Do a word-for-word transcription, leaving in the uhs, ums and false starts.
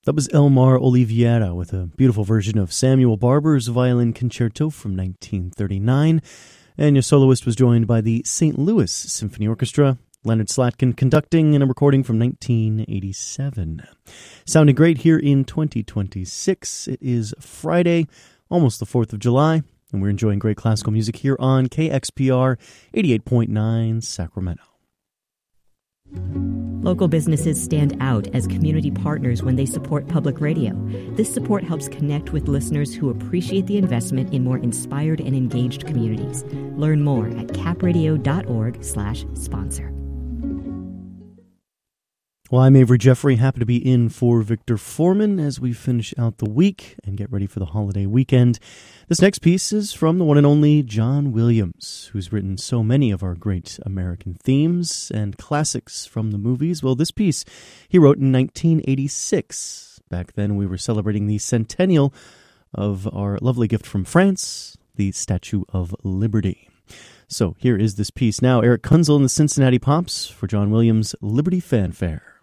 That was Elmar Oliveira with a beautiful version of Samuel Barber's Violin Concerto from nineteen thirty-nine. And your soloist was joined by the Saint Louis Symphony Orchestra, Leonard Slatkin conducting in a recording from nineteen eighty-seven. Sounding great here in twenty twenty-six. It is Friday, almost the fourth of July, and we're enjoying great classical music here on K X P R eighty-eight point nine Sacramento. Local businesses stand out as community partners when they support public radio. This support helps connect with listeners who appreciate the investment in more inspired and engaged communities. Learn more at capradio.org slash sponsor. Well, I'm Avery Jeffrey, happy to be in for Victor Foreman as we finish out the week and get ready for the holiday weekend. This next piece is from the one and only John Williams, who's written so many of our great American themes and classics from the movies. Well, this piece he wrote in nineteen eighty-six. Back then we were celebrating the centennial of our lovely gift from France, the Statue of Liberty. So here is this piece now. Eric Kunzel and the Cincinnati Pops for John Williams' Liberty Fanfare.